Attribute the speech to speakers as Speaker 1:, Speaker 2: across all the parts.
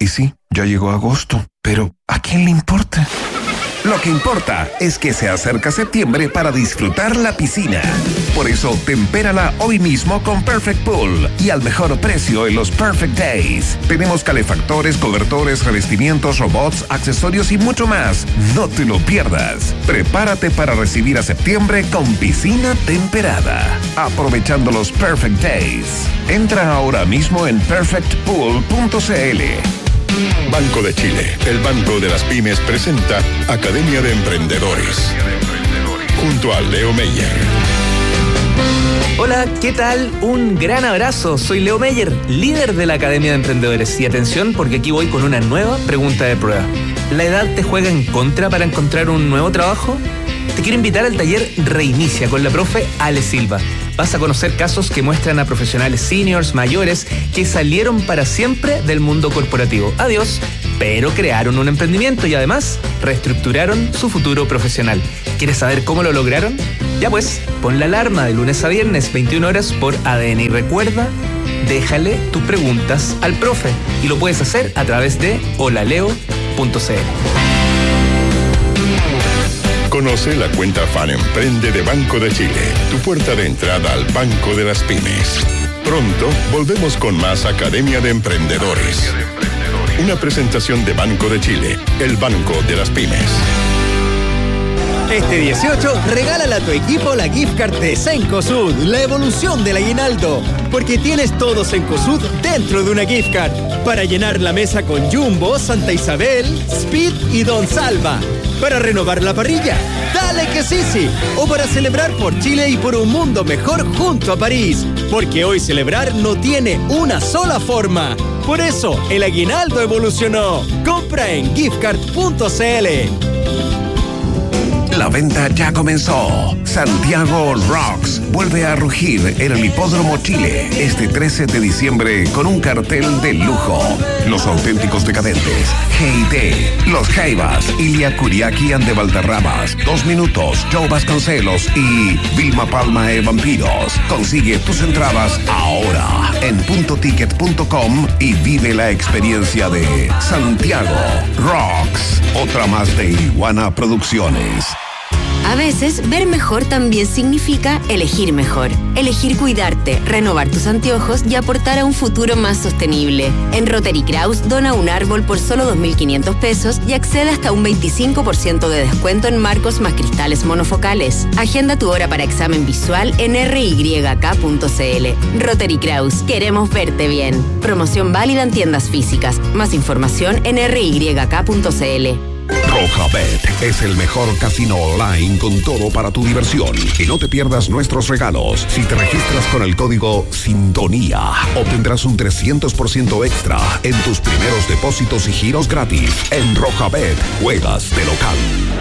Speaker 1: Y sí, ya llegó agosto, pero ¿a quién le importa?
Speaker 2: Lo que importa es que se acerca septiembre para disfrutar la piscina. Por eso, tempérala hoy mismo con Perfect Pool y al mejor precio en los Perfect Days. Tenemos calefactores, cobertores, revestimientos, robots, accesorios y mucho más. No te lo pierdas. Prepárate para recibir a septiembre con piscina temperada. Aprovechando los Perfect Days. Entra ahora mismo en perfectpool.cl.
Speaker 3: Banco de Chile, el Banco de las Pymes, presenta Academia de Emprendedores, junto a Leo Meyer.
Speaker 4: Hola, ¿qué tal? Un gran abrazo, soy Leo Meyer, líder de la Academia de Emprendedores. Y atención, porque aquí voy con una nueva pregunta de prueba. ¿La edad te juega en contra para encontrar un nuevo trabajo? Te quiero invitar al taller Reinicia con la profe Ale Silva. Vas a conocer casos que muestran a profesionales seniors, mayores, que salieron para siempre del mundo corporativo. Adiós, pero crearon un emprendimiento y además reestructuraron su futuro profesional. ¿Quieres saber cómo lo lograron? Ya pues, pon la alarma de lunes a viernes, 21 horas por ADN. Y recuerda, déjale tus preguntas al profe. Y lo puedes hacer a través de holaleo.cl.
Speaker 3: Conoce la cuenta Fan Emprende de Banco de Chile, tu puerta de entrada al Banco de las Pymes. Pronto volvemos con más Academia de Emprendedores. Una presentación de Banco de Chile, el Banco de las Pymes.
Speaker 5: Este 18, regálale a tu equipo la gift card de Cencosud, la evolución del aguinaldo. Porque tienes todo Cencosud dentro de una gift card. Para llenar la mesa con Jumbo, Santa Isabel, Speed y Don Salva. Para renovar la parrilla, dale que sí. O para celebrar por Chile y por un mundo mejor junto a París. Porque hoy celebrar no tiene una sola forma. Por eso, el aguinaldo evolucionó. Compra en giftcard.cl.
Speaker 2: La venta ya comenzó. Santiago Rocks vuelve a rugir en el Hipódromo Chile este 13 de diciembre con un cartel de lujo. Los auténticos decadentes, G&D, Los Jaivas, Ilia Kuriaki and de Valderramas, 2 Minutos, Joe Vasconcelos y Vilma Palma e Vampiros. Consigue tus entradas ahora en puntoticket.com y vive la experiencia de Santiago Rocks. Otra más de Iguana Producciones.
Speaker 6: A veces, ver mejor también significa elegir mejor. Elegir cuidarte, renovar tus anteojos y aportar a un futuro más sostenible. En Rotary Kraus, dona un árbol por solo 2.500 pesos y accede hasta un 25% de descuento en marcos más cristales monofocales. Agenda tu hora para examen visual en ryk.cl. Rotary Kraus, queremos verte bien. Promoción válida en tiendas físicas. Más información en ryk.cl.
Speaker 2: Rojabet es el mejor casino online con todo para tu diversión. Y no te pierdas nuestros regalos. Si te registras con el código SINTONÍA, obtendrás un 300% extra en tus primeros depósitos y giros gratis. En Rojabet, juegas de local.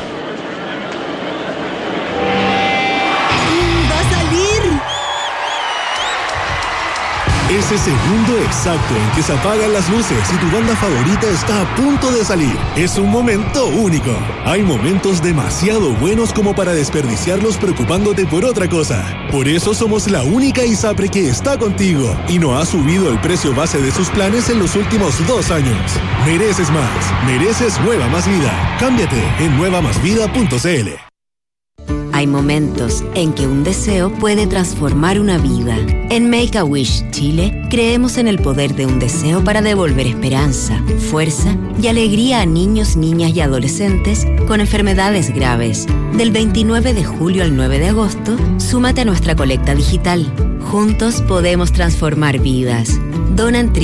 Speaker 7: Ese segundo exacto en que se apagan las luces y tu banda favorita está a punto de salir. Es un momento único. Hay momentos demasiado buenos como para desperdiciarlos preocupándote por otra cosa. Por eso somos la única ISAPRE que está contigo y no ha subido el precio base de sus planes en los últimos 2 años. Mereces más. Mereces Nueva Más Vida. Cámbiate en nuevamasvida.cl.
Speaker 6: Hay momentos en que un deseo puede transformar una vida. En Make-A-Wish Chile, creemos en el poder de un deseo para devolver esperanza, fuerza y alegría a niños, niñas y adolescentes con enfermedades graves. Del 29 de julio al 9 de agosto, súmate a nuestra colecta digital. Juntos podemos transformar vidas. Dona en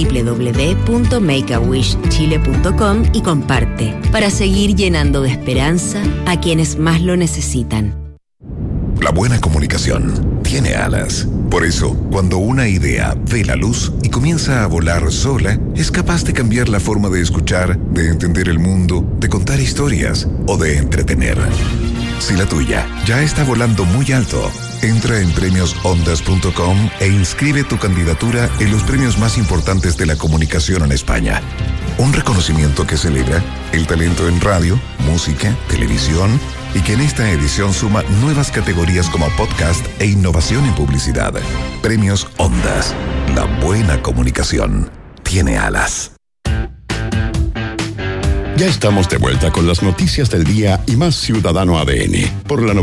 Speaker 6: www.makeawishchile.com y comparte para seguir llenando de esperanza a quienes más lo necesitan.
Speaker 2: La buena comunicación tiene alas. Por eso, cuando una idea ve la luz y comienza a volar sola, es capaz de cambiar la forma de escuchar, de entender el mundo, de contar historias o de entretener. Si la tuya ya está volando muy alto, entra en premiosondas.com e inscribe tu candidatura en los premios más importantes de la comunicación en España. Un reconocimiento que celebra el talento en radio, música, televisión y que en esta edición suma nuevas categorías como podcast e innovación en publicidad. Premios Ondas. La buena comunicación tiene alas.
Speaker 3: Ya estamos de vuelta con las noticias del día y más Ciudadano ADN por la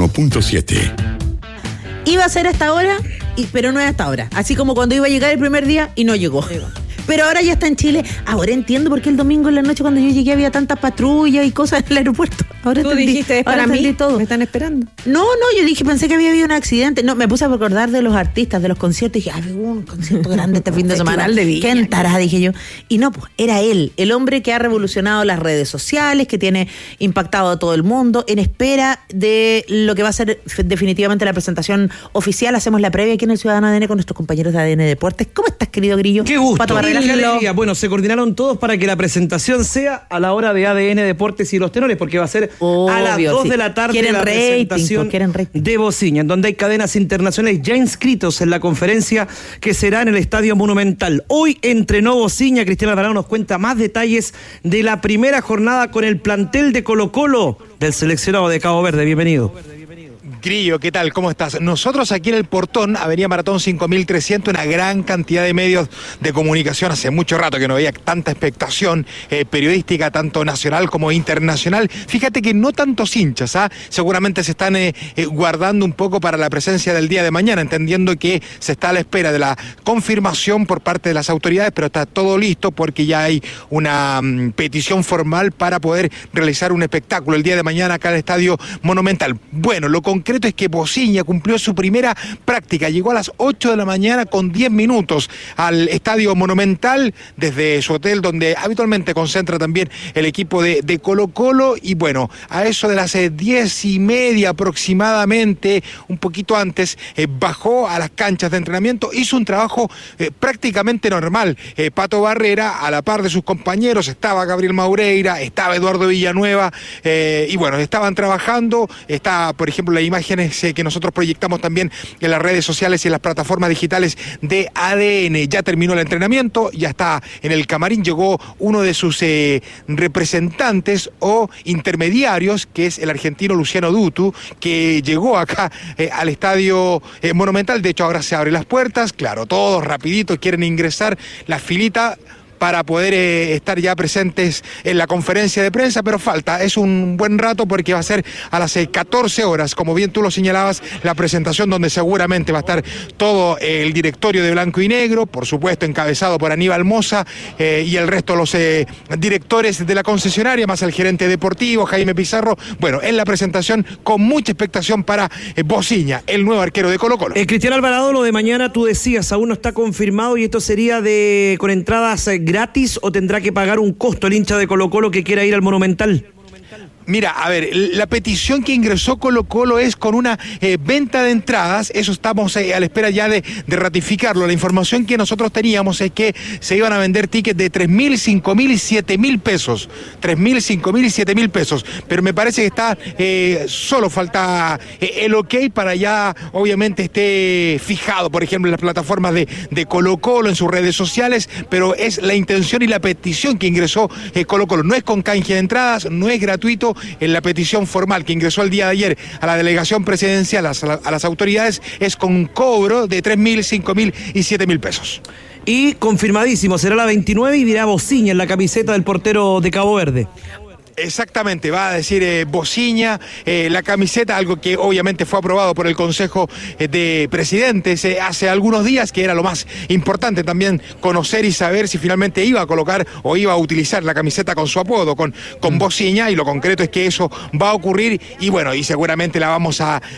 Speaker 3: 91.7.
Speaker 8: Iba a ser hasta ahora, pero no es hasta ahora. Así como cuando iba a llegar el primer día y no llegó. Pero ahora ya está en Chile. Ahora entiendo por qué el domingo en la noche cuando yo llegué había tantas patrullas y cosas en el aeropuerto. Ahora
Speaker 9: tú dijiste, es para mí,
Speaker 8: todo.
Speaker 9: Me están esperando.
Speaker 8: No, yo pensé que había habido un accidente. No, me puse a recordar de los artistas, de los conciertos. Y dije, hubo un concierto grande este fin de semana. ¿Qué entará? Dije yo. Y no, pues era él, el hombre que ha revolucionado las redes sociales, que tiene impactado a todo el mundo, en espera de lo que va a ser definitivamente la presentación oficial. Hacemos la previa aquí en el Ciudadano ADN con nuestros compañeros de ADN Deportes. ¿Cómo estás, querido Grillo?
Speaker 10: Qué gusto.
Speaker 8: Pato Barrera.
Speaker 10: Qué alegría. Bueno, se coordinaron todos para que la presentación sea a la hora de ADN Deportes y los tenores, porque va a ser a las 2 de la tarde la presentación de Bociña, en donde hay cadenas internacionales ya inscritos en la conferencia que será en el Estadio Monumental. Hoy entrenó Bociña. Cristian Alvarado nos cuenta más detalles de la primera jornada con el plantel de Colo-Colo del seleccionado de Cabo Verde. Bienvenido.
Speaker 11: Grillo, ¿qué tal? ¿Cómo estás? Nosotros aquí en el Portón, Avenida Maratón 5300, una gran cantidad de medios de comunicación. Hace mucho rato que no veía tanta expectación periodística, tanto nacional como internacional. Fíjate que no tantos hinchas, seguramente se están guardando un poco para la presencia del día de mañana, entendiendo que se está a la espera de la confirmación por parte de las autoridades, pero está todo listo porque ya hay una petición formal para poder realizar un espectáculo el día de mañana acá en el Estadio Monumental. Bueno, lo concreto es que Bociña cumplió su primera práctica, llegó a las 8 de la mañana con 10 minutos al Estadio Monumental desde su hotel donde habitualmente concentra también el equipo de Colo-Colo, y bueno, a eso de las 10:30 aproximadamente, un poquito antes, bajó a las canchas de entrenamiento, hizo un trabajo prácticamente normal. Pato Barrera, a la par de sus compañeros, estaba Gabriel Maureira, estaba Eduardo Villanueva, y bueno, estaban trabajando. Está, por ejemplo, la imágenes que nosotros proyectamos también en las redes sociales y en las plataformas digitales de ADN. Ya terminó el entrenamiento, ya está en el camarín, llegó uno de sus representantes o intermediarios, que es el argentino Luciano Dutu, que llegó acá al Estadio Monumental. De hecho, ahora se abren las puertas, claro, todos rapidito quieren ingresar, la filita para poder estar ya presentes en la conferencia de prensa, pero falta, es un buen rato porque va a ser a las 14 horas, como bien tú lo señalabas, la presentación donde seguramente va a estar todo el directorio de Blanco y Negro, por supuesto encabezado por Aníbal Mosa y el resto de los directores de la concesionaria, más el gerente deportivo, Jaime Pizarro. Bueno, en la presentación con mucha expectación para Bociña, el nuevo arquero de Colo-Colo.
Speaker 10: Cristian Alvarado, lo de mañana tú decías, aún no está confirmado y esto sería con entradas gratis o tendrá que pagar un costo el hincha de Colo-Colo que quiera ir al Monumental.
Speaker 11: Mira, a ver, la petición que ingresó Colo-Colo es con una venta de entradas, eso estamos a la espera ya de ratificarlo. La información que nosotros teníamos es que se iban a vender tickets de 3.000, 5.000 y 7.000 pesos. 3.000, 5.000 y 7.000 pesos. Pero me parece que está, solo falta el ok para ya, obviamente, esté fijado, por ejemplo, en las plataformas de Colo-Colo, en sus redes sociales, pero es la intención y la petición que ingresó Colo-Colo. No es con canje de entradas, no es gratuito. En la petición formal que ingresó el día de ayer a la delegación presidencial, a las autoridades, es con cobro de 3.000, 5.000 y 7.000 pesos.
Speaker 10: Y confirmadísimo, será la 29 y dirá Bociña en la camiseta del portero de Cabo Verde.
Speaker 11: Exactamente, va a decir Bociña, la camiseta, algo que obviamente fue aprobado por el Consejo de Presidentes hace algunos días, que era lo más importante también conocer y saber si finalmente iba a colocar o iba a utilizar la camiseta con su apodo, con Bociña, y lo concreto es que eso va a ocurrir y bueno, y seguramente la vamos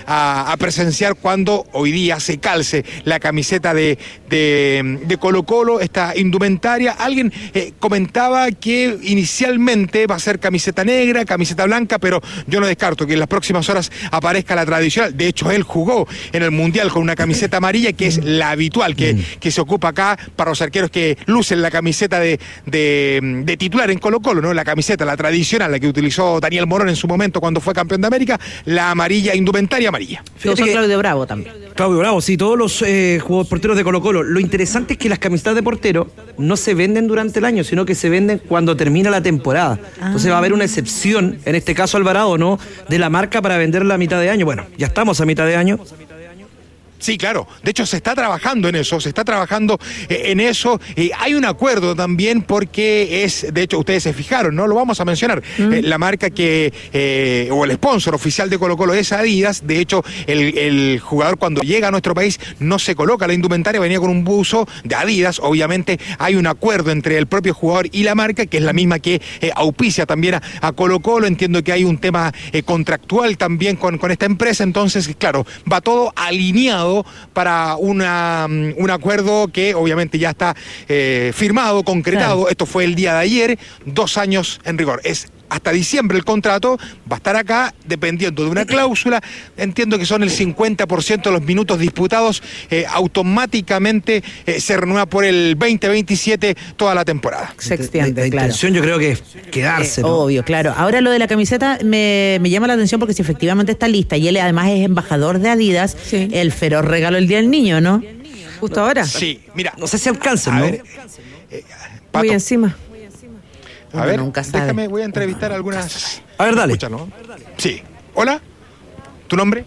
Speaker 11: a presenciar cuando hoy día se calce la camiseta de Colo-Colo, esta indumentaria. Alguien comentaba que inicialmente va a ser camiseta negra, camiseta blanca, pero yo no descarto que en las próximas horas aparezca la tradicional. De hecho, él jugó en el Mundial con una camiseta amarilla, que es la habitual que se ocupa acá para los arqueros que lucen la camiseta de titular en Colo-Colo, ¿no? La camiseta, la tradicional, la que utilizó Daniel Morón en su momento cuando fue campeón de América, la amarilla, indumentaria amarilla.
Speaker 8: Claudio Bravo también.
Speaker 10: Claudio Bravo, sí, todos los porteros de Colo-Colo. Lo interesante es que las camisetas de portero no se venden durante el año, sino que se venden cuando termina la temporada. Entonces va a haber una excepción, en este caso Alvarado, ¿no?, de la marca para venderla a mitad de año. Bueno, ya estamos a mitad de año.
Speaker 11: Sí, claro. De hecho, se está trabajando en eso, Hay un acuerdo también porque de hecho, ustedes se fijaron, ¿no? Lo vamos a mencionar. La marca o el sponsor oficial de Colo-Colo es Adidas. De hecho, el jugador cuando llega a nuestro país no se coloca la indumentaria, venía con un buzo de Adidas. Obviamente hay un acuerdo entre el propio jugador y la marca, que es la misma que auspicia también a Colo-Colo. Entiendo que hay un tema contractual también con esta empresa. Entonces, claro, va todo alineado para un acuerdo que obviamente ya está firmado, concretado. Claro. Esto fue el día de ayer, 2 años en rigor. Es hasta diciembre el contrato, va a estar acá dependiendo de una cláusula. Entiendo que son el 50% de los minutos disputados, automáticamente se renueva por el 2027 toda la temporada.
Speaker 8: Se extiende,
Speaker 10: la intención yo creo que es quedarse, ¿no?
Speaker 8: Obvio, claro. Ahora lo de la camiseta me llama la atención porque si efectivamente está lista y él además es embajador de Adidas, sí. El feroz regalo el Día del Niño, ¿no?
Speaker 9: Justo ahora.
Speaker 11: Sí, mira.
Speaker 10: No sé si alcanza, ¿no?
Speaker 9: Muy encima.
Speaker 11: A ver, déjame, voy a entrevistar a algunas...
Speaker 10: A ver, dale.
Speaker 11: Escúchalo. Sí. Hola, ¿tu nombre?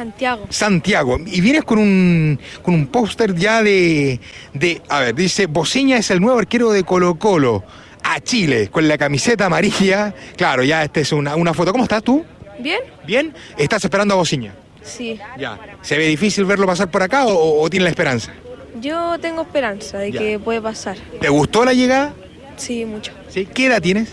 Speaker 12: Santiago.
Speaker 11: Y vienes con un póster ya de... A ver, dice, Bociña es el nuevo arquero de Colo-Colo a Chile, con la camiseta amarilla. Claro, ya esta es una foto. ¿Cómo estás tú?
Speaker 12: Bien.
Speaker 11: ¿Bien? ¿Estás esperando a Bociña?
Speaker 12: Sí.
Speaker 11: Ya. ¿Se ve difícil verlo pasar por acá o tiene la esperanza?
Speaker 12: Yo tengo esperanza de que puede pasar.
Speaker 11: ¿Te gustó la llegada?
Speaker 12: Sí, mucho.
Speaker 11: ¿Sí? ¿Qué edad tienes?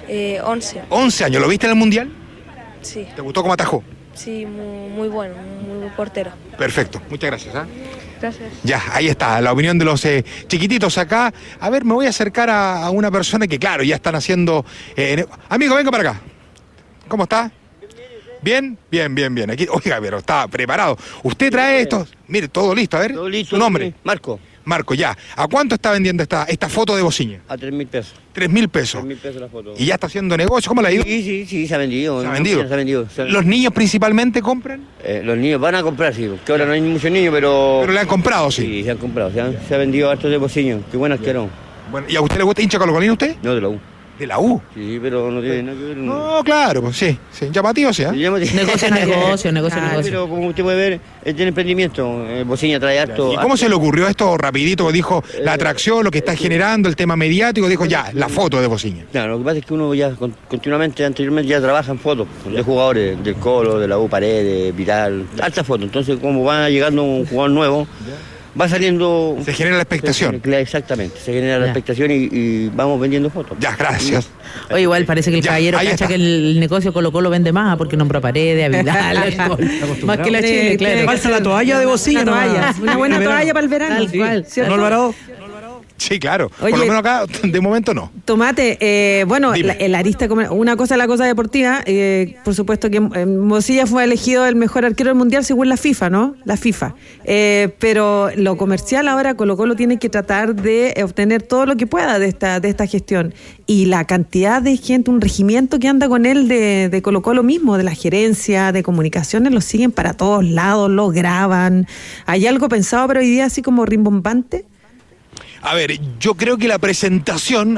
Speaker 12: 11.
Speaker 11: 11 años. ¿Lo viste en el Mundial?
Speaker 12: Sí.
Speaker 11: ¿Te gustó cómo atajó?
Speaker 12: Sí, muy bueno, muy buen portero.
Speaker 11: Perfecto. Muchas gracias.
Speaker 12: Gracias.
Speaker 11: Ya, ahí está, la opinión de los chiquititos acá. A ver, me voy a acercar a una persona que, claro, ya están haciendo... Amigo, venga para acá. ¿Cómo está? ¿Bien? Bien. Aquí, oiga, pero está preparado. ¿Usted trae esto? Mire, todo listo. A ver,
Speaker 13: todo listo,
Speaker 11: ¿su nombre?
Speaker 13: Marco,
Speaker 11: ya. ¿A cuánto está vendiendo esta foto de Bociña?
Speaker 13: A 3.000 pesos.
Speaker 11: 3.000 pesos.
Speaker 13: 3.000 pesos la foto.
Speaker 11: ¿Y ya está haciendo negocio? ¿Cómo le ha ido?
Speaker 13: Sí, se ha vendido.
Speaker 11: ¿Se ha vendido? ¿Los niños principalmente compran?
Speaker 13: Los niños van a comprar, sí, que ahora no hay muchos niños, pero...
Speaker 11: Pero le han comprado, sí.
Speaker 13: Sí, se han comprado, se ha vendido harto de Bociña. Qué buen arquero.
Speaker 11: Bueno, ¿y a usted le gusta hincha colocolino usted?
Speaker 13: No, de la U.
Speaker 11: ¿De la U?
Speaker 13: Sí, pero no tiene nada que ver.
Speaker 11: No, claro, pues sí. Llamativo, sí.
Speaker 8: Negocio.
Speaker 13: Pero como usted puede ver, él tiene emprendimiento. Bociña trae harto.
Speaker 11: ¿Y cómo se le ocurrió esto rapidito? Dijo la atracción, lo que está generando, el tema mediático. Dijo ya, la foto de Bociña.
Speaker 13: Claro, lo que pasa es que uno ya continuamente, anteriormente ya trabaja en fotos de jugadores del Colo, de la U, Paredes, Viral, alta foto. Entonces, como va llegando un jugador nuevo, va saliendo...
Speaker 11: Se genera la expectación.
Speaker 13: Exactamente, se genera la expectación y vamos vendiendo fotos.
Speaker 11: Ya, gracias.
Speaker 8: Oye, igual parece que el caballero cacha que el negocio Colo-Colo vende más porque nombra a Paredes, a Vidal, más que la Chile, claro.
Speaker 10: Falta la toalla de Bociña.
Speaker 9: Una buena toalla para el verano.
Speaker 8: Tal cual.
Speaker 10: ¿No, Alvarado?
Speaker 11: Sí, claro. Oye, por lo menos acá, de momento no.
Speaker 9: Tomate, bueno, el arista, una cosa es la cosa deportiva. Por supuesto que Bociña fue elegido el mejor arquero del mundial según la FIFA, ¿no? La FIFA. Pero lo comercial ahora Colo-Colo tiene que tratar de obtener todo lo que pueda de esta gestión. Y la cantidad de gente, un regimiento que anda con él de Colo-Colo mismo, de la gerencia, de comunicaciones, lo siguen para todos lados, lo graban. ¿Hay algo pensado para hoy día así como rimbombante?
Speaker 11: A ver, yo creo que la presentación...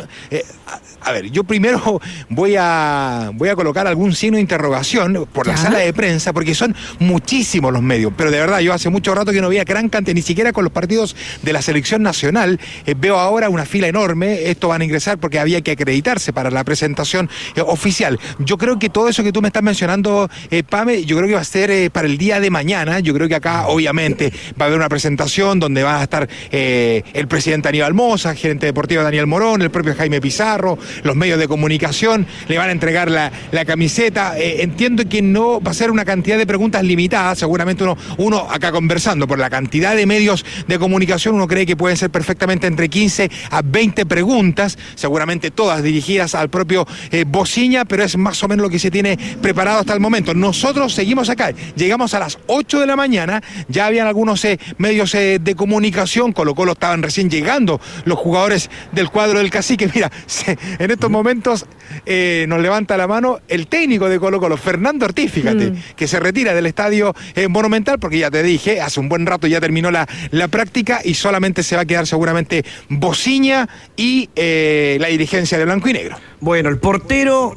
Speaker 11: yo primero voy a colocar algún signo de interrogación por la sala de prensa, porque son muchísimos los medios, pero de verdad, yo hace mucho rato que no veía gran cantidad, ni siquiera con los partidos de la selección nacional, veo ahora una fila enorme. Esto van a ingresar porque había que acreditarse para la presentación oficial. Yo creo que todo eso que tú me estás mencionando, Pame, yo creo que va a ser para el día de mañana. Yo creo que acá, obviamente, va a haber una presentación donde va a estar el presidente Aníbal Mosa, gerente deportivo Daniel Morón, el propio Jaime Pizarro, los medios de comunicación, le van a entregar la camiseta. Entiendo que no va a ser una cantidad de preguntas limitadas, seguramente uno acá conversando por la cantidad de medios de comunicación, uno cree que pueden ser perfectamente entre 15 a 20 preguntas, seguramente todas dirigidas al propio Bociña, pero es más o menos lo que se tiene preparado hasta el momento. Nosotros seguimos acá, llegamos a las 8 de la mañana, ya habían algunos medios de comunicación, Colo-Colo estaban recién llegando los jugadores del cuadro del Cacique. Mira, en estos momentos nos levanta la mano el técnico de Colo-Colo, Fernando Ortiz, fíjate, que se retira del estadio Monumental, porque ya te dije, hace un buen rato ya terminó la práctica y solamente se va a quedar seguramente Bociña y la dirigencia de Blanco y Negro.
Speaker 10: Bueno, el portero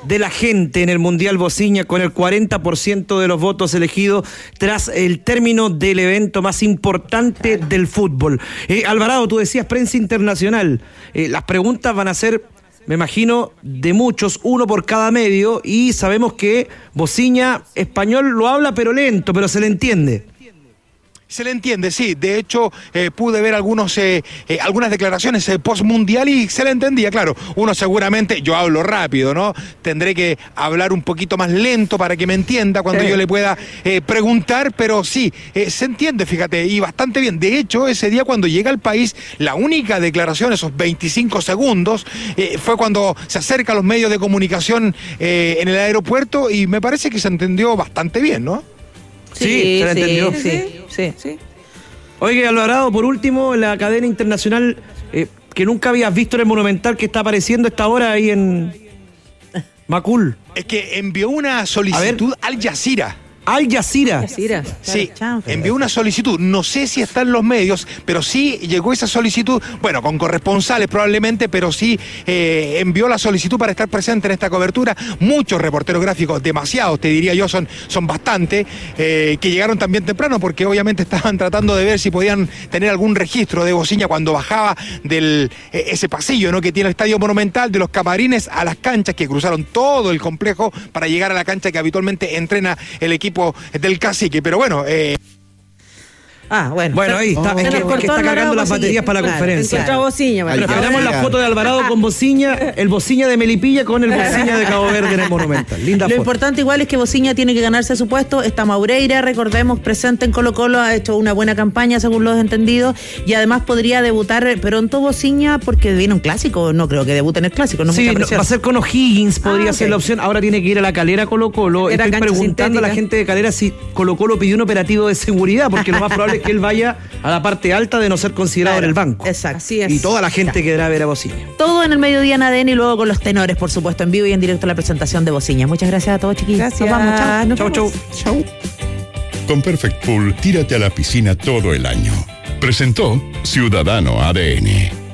Speaker 10: de la gente en el Mundial Bociña, con el 40% de los votos elegidos tras el término del evento más importante del fútbol. Alvarado, tú decías prensa internacional. Las preguntas van a ser, me imagino, de muchos, uno por cada medio, y sabemos que Bociña español lo habla pero lento, pero se le entiende.
Speaker 11: Se le entiende, sí. De hecho, pude ver algunas declaraciones post-mundial y se le entendía, claro. Uno seguramente, yo hablo rápido, ¿no? Tendré que hablar un poquito más lento para que me entienda cuando yo le pueda preguntar, pero sí, se entiende, fíjate, y bastante bien. De hecho, ese día cuando llega al país, la única declaración, esos 25 segundos, fue cuando se acerca a los medios de comunicación en el aeropuerto, y me parece que se entendió bastante bien, ¿no?
Speaker 10: Sí, se la entendió.
Speaker 9: Sí.
Speaker 10: Oye, Alvarado, por último, la cadena internacional que nunca habías visto en el Monumental, que está apareciendo esta hora ahí en Macul.
Speaker 11: Es que envió una solicitud al Jazeera.
Speaker 10: Al Jazeera.
Speaker 11: Sí, envió una solicitud. No sé si está en los medios, pero sí llegó esa solicitud, bueno, con corresponsales probablemente, pero sí envió la solicitud para estar presente en esta cobertura. Muchos reporteros gráficos, demasiados, te diría yo, son bastante, que llegaron también temprano, porque obviamente estaban tratando de ver si podían tener algún registro de Bociña cuando bajaba ese pasillo, ¿no?, que tiene el Estadio Monumental, de los camarines a las canchas, que cruzaron todo el complejo para llegar a la cancha que habitualmente entrena el equipo del Cacique, pero bueno.
Speaker 10: Bueno, ahí está. Es que está cargando las baterías para la conferencia.
Speaker 9: Bociña,
Speaker 10: pero esperamos la foto de Alvarado con Bociña, el Bociña de Melipilla con el Bociña de Cabo Verde en el Monumental. Linda foto.
Speaker 8: Lo importante igual es que Bociña tiene que ganarse su puesto. Está Maureira, recordemos, presente en Colo-Colo, ha hecho una buena campaña según los entendidos, y además podría debutar pronto Bociña porque viene un clásico. No creo que debute en el clásico.
Speaker 10: Sí, va a ser con O'Higgins, podría ser la opción. Ahora tiene que ir a la Calera Colo-Colo. Estoy preguntando a la gente de Calera si Colo-Colo pidió un operativo de seguridad, porque lo más probable es que él vaya a la parte alta de no ser considerado en el banco.
Speaker 8: Exacto.
Speaker 9: Así es.
Speaker 10: Y toda la gente quedará a ver a Bociña.
Speaker 8: Todo en el mediodía en ADN, y luego con los tenores, por supuesto, en vivo y en directo la presentación de Bociña. Muchas gracias a todos, chiquillos.
Speaker 9: Gracias.
Speaker 8: Nos vamos.
Speaker 10: Chau.
Speaker 3: Con Perfect Pool, tírate a la piscina todo el año. Presentó Ciudadano ADN.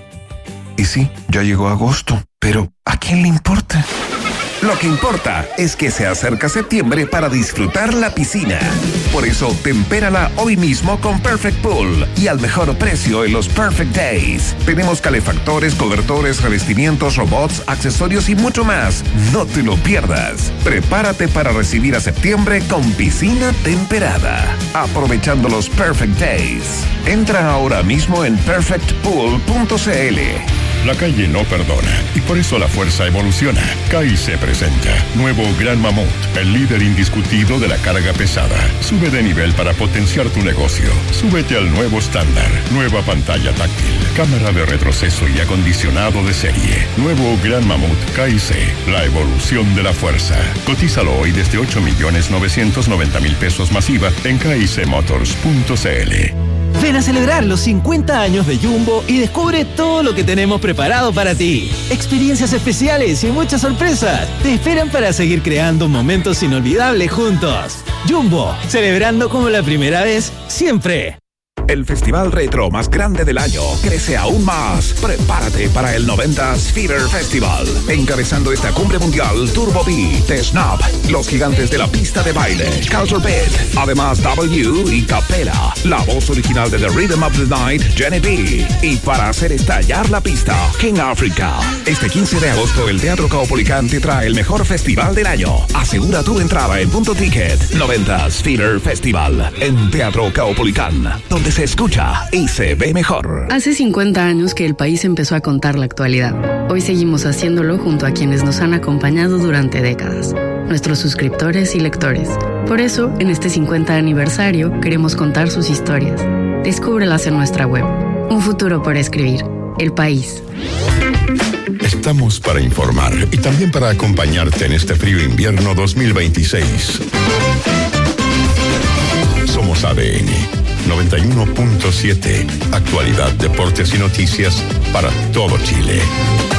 Speaker 1: Y sí, ya llegó agosto, pero ¿a quién le importa?
Speaker 2: Lo que importa es que se acerca septiembre para disfrutar la piscina. Por eso, tempérala hoy mismo con Perfect Pool y al mejor precio en los Perfect Days. Tenemos calefactores, cobertores, revestimientos, robots, accesorios y mucho más. No te lo pierdas. Prepárate para recibir a septiembre con piscina temperada. Aprovechando los Perfect Days. Entra ahora mismo en perfectpool.cl.
Speaker 3: La calle no perdona y por eso la fuerza evoluciona. CAI se presenta. Nuevo Gran Mamut, el líder indiscutido de la carga pesada. Sube de nivel para potenciar tu negocio. Súbete al nuevo estándar. Nueva pantalla táctil, cámara de retroceso y acondicionado de serie. Nuevo Gran Mamut KIC, la evolución de la fuerza. Cotízalo hoy desde 8.990.000 pesos masiva en kicmotors.cl.
Speaker 14: Ven a celebrar los 50 años de Jumbo y descubre todo lo que tenemos preparado para ti. Experiencias especiales y muchas sorpresas te esperan para seguir creando momentos inolvidables juntos. Jumbo, celebrando como la primera vez, siempre.
Speaker 2: El festival retro más grande del año crece aún más. Prepárate para el 90s Fever Festival. Encabezando esta cumbre mundial, Turbo B, The Snap, los gigantes de la pista de baile, Culture Beat, además W y Capella, la voz original de The Rhythm of the Night, Jenny B. Y para hacer estallar la pista, King Africa. Este 15 de agosto, el Teatro Caupolicán te trae el mejor festival del año. Asegura tu entrada en Punto Ticket. 90s Fever Festival en Teatro Caupolicán, donde se escucha y se ve mejor.
Speaker 15: Hace 50 años que el país empezó a contar la actualidad. Hoy seguimos haciéndolo junto a quienes nos han acompañado durante décadas, nuestros suscriptores y lectores. Por eso, en este 50 aniversario, queremos contar sus historias. Descúbrelas en nuestra web. Un futuro por escribir. El País.
Speaker 3: Estamos para informar y también para acompañarte en este frío invierno 2026. Somos ADN 91.7. Actualidad, deportes y noticias para todo Chile.